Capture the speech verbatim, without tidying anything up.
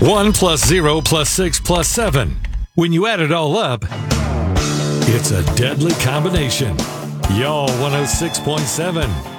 one plus zero plus six plus seven. When you add it all up, it's a deadly combination. Y'all one oh six point seven.